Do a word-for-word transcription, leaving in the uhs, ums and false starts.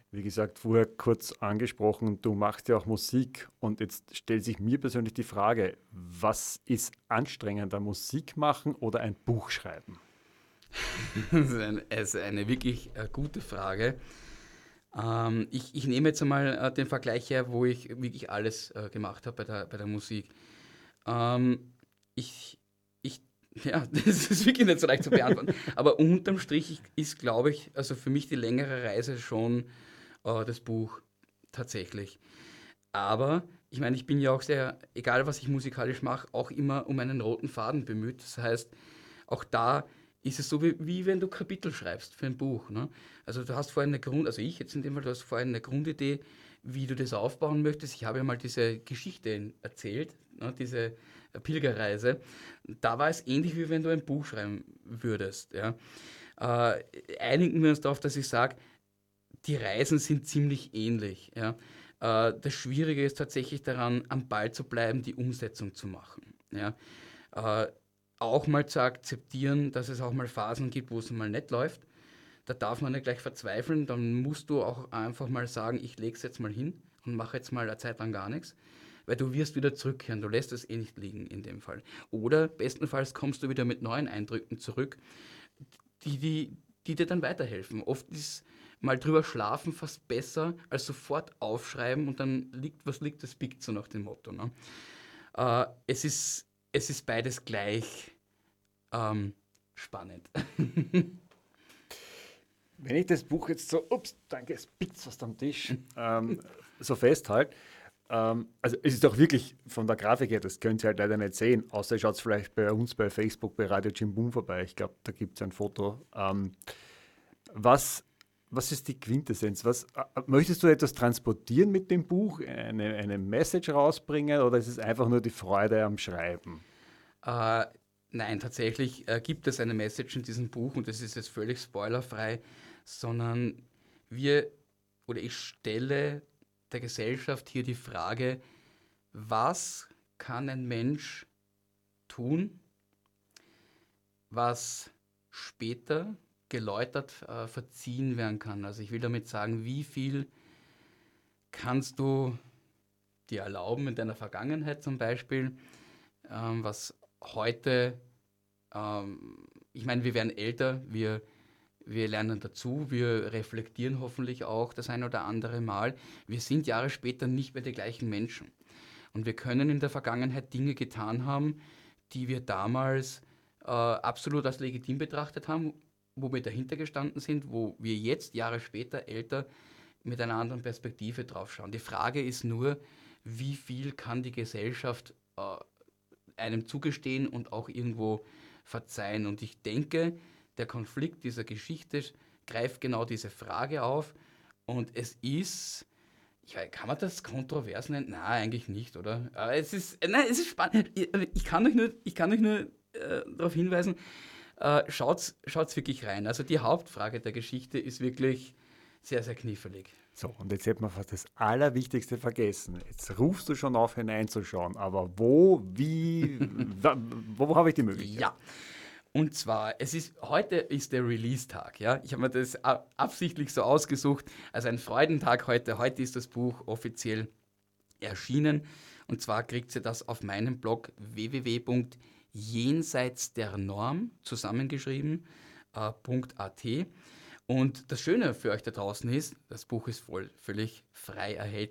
Wie gesagt, vorher kurz angesprochen, du machst ja auch Musik und jetzt stellt sich mir persönlich die Frage, was ist anstrengender, Musik machen oder ein Buch schreiben? Das ist eine, ist eine wirklich äh, gute Frage. Ähm, ich, ich nehme jetzt einmal äh, den Vergleich her, wo ich wirklich alles äh, gemacht habe bei der, bei der Musik. Ähm, ich, ich, ja, das ist wirklich nicht so leicht zu beantworten. Aber unterm Strich ist, glaube ich, also für mich die längere Reise schon äh, das Buch tatsächlich. Aber ich meine, ich bin ja auch sehr, egal was ich musikalisch mache, auch immer um einen roten Faden bemüht. Das heißt, auch da ist es so, wie, wie wenn du Kapitel schreibst für ein Buch. Ne? Also du hast vorher eine Grund, also ich jetzt in dem Fall, du hast vorher eine Grundidee, wie du das aufbauen möchtest. Ich habe ja mal diese Geschichte erzählt, ne? Diese Pilgerreise. Da war es ähnlich, wie wenn du ein Buch schreiben würdest. Ja? Äh, einigen wir uns darauf, dass ich sage, die Reisen sind ziemlich ähnlich. Ja? Äh, das Schwierige ist tatsächlich daran, am Ball zu bleiben, die Umsetzung zu machen. Ja? Äh, auch mal zu akzeptieren, dass es auch mal Phasen gibt, wo es mal nicht läuft. Da darf man nicht gleich verzweifeln, dann musst du auch einfach mal sagen, ich lege es jetzt mal hin und mache jetzt mal eine Zeit lang gar nichts, weil du wirst wieder zurückkehren, du lässt es eh nicht liegen in dem Fall. Oder bestenfalls kommst du wieder mit neuen Eindrücken zurück, die, die, die dir dann weiterhelfen. Oft ist mal drüber schlafen fast besser, als sofort aufschreiben und dann liegt, was liegt, das biegt, so nach dem Motto. Ne? Äh, es, ist, es ist beides gleich ähm, spannend. Wenn ich das Buch jetzt so, ups, danke, es pickt was am Tisch, ähm, so festhalte, ähm, also es ist doch wirklich von der Grafik her, das könnt ihr halt leider nicht sehen, außer ihr schaut vielleicht bei uns bei Facebook bei Radio Jim Boom vorbei. Ich glaube, da gibt es ein Foto. Ähm, was, was ist die Quintessenz? Was, äh, möchtest du etwas transportieren mit dem Buch, eine, eine Message rausbringen oder ist es einfach nur die Freude am Schreiben? Äh, nein, tatsächlich äh, gibt es eine Message in diesem Buch und das ist jetzt völlig spoilerfrei, sondern wir oder ich stelle der Gesellschaft hier die Frage, was kann ein Mensch tun, was später geläutert äh, verziehen werden kann. Also ich will damit sagen, wie viel kannst du dir erlauben in deiner Vergangenheit zum Beispiel, ähm, was heute, ähm, ich meine, wir werden älter, wir, wir lernen dazu, wir reflektieren hoffentlich auch das ein oder andere Mal. Wir sind Jahre später nicht mehr die gleichen Menschen. Und wir können in der Vergangenheit Dinge getan haben, die wir damals äh, absolut als legitim betrachtet haben, wo wir dahinter gestanden sind, wo wir jetzt, Jahre später, älter, mit einer anderen Perspektive drauf schauen. Die Frage ist nur, wie viel kann die Gesellschaft äh, einem zugestehen und auch irgendwo verzeihen. Und ich denke, der Konflikt dieser Geschichte greift genau diese Frage auf. Und es ist, ich weiß, kann man das kontrovers nennen? Nein, eigentlich nicht, oder? Aber es ist, nein, es ist spannend. Ich, ich kann euch nur, ich kann euch nur äh, darauf hinweisen, äh, schaut's, schaut's wirklich rein. Also die Hauptfrage der Geschichte ist wirklich sehr, sehr knifflig. So, und jetzt hätten wir fast das Allerwichtigste vergessen. Jetzt rufst du schon auf, hineinzuschauen, aber wo, wie, wa- wo, wo habe ich die Möglichkeit? Ja, und zwar, es ist, heute ist der Release-Tag, ja. Ich habe mir das a- absichtlich so ausgesucht, also ein Freudentag heute. Heute ist das Buch offiziell erschienen. Und zwar kriegt ihr das auf meinem Blog w w w punkt jenseits der Norm zusammengeschrieben äh, .at. Und das Schöne für euch da draußen ist, das Buch ist voll völlig frei erhältlich.